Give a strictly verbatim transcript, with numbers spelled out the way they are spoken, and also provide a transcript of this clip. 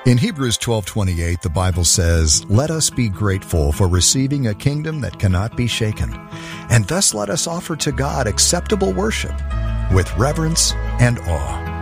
In Hebrews twelve twenty-eight, the Bible says, "Let us be grateful for receiving a kingdom that cannot be shaken, and thus let us offer to God acceptable worship with reverence and awe."